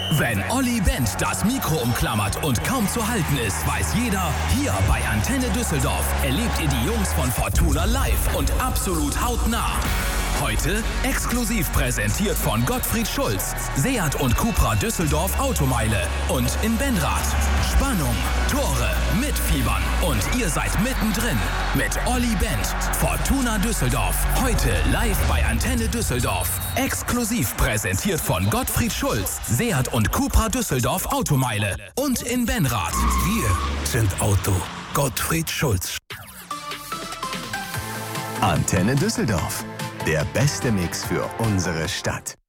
Wenn Olli Bent das Mikro umklammert und kaum zu halten ist, weiß jeder, hier bei Antenne Düsseldorf erlebt ihr die Jungs von Fortuna live und absolut hautnah. Heute exklusiv präsentiert von Gottfried Schulz, Seat und Cupra Düsseldorf Automeile und in Benrath. Spannung, Tore, mitfiebern und ihr seid mittendrin mit Olli Bent. Fortuna Düsseldorf, heute live bei Antenne Düsseldorf. Exklusiv präsentiert von Gottfried Schulz, Seat und Cupra Düsseldorf Automeile und in Benrath. Wir sind Auto. Gottfried Schulz. Antenne Düsseldorf. Der beste Mix für unsere Stadt.